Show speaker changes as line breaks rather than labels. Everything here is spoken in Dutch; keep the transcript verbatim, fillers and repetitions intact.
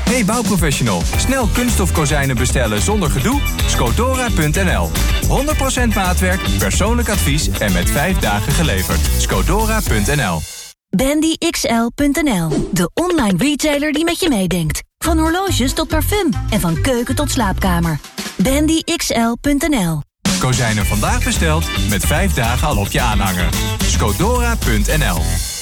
Hey bouwprofessional, snel kunststof kozijnen bestellen zonder gedoe? Scodora punt n l. honderd procent maatwerk, persoonlijk advies en met vijf dagen geleverd. Scodora punt n l.
Bandy X L punt n l, de online retailer die met je meedenkt. Van horloges tot parfum en van keuken tot slaapkamer. Bandy X L punt n l.
Kozijnen vandaag besteld, met vijf dagen al op je aanhanger. Scodora punt n l.